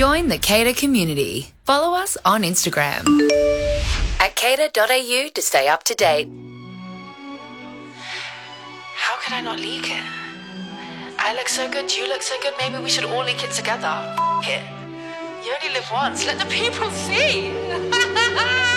Join the Cater community. Follow us on Instagram at cater.au to stay up to date. How could I not leak it? I look so good, you look so good, maybe we should all leak it together. F it. You only live once, let the people see.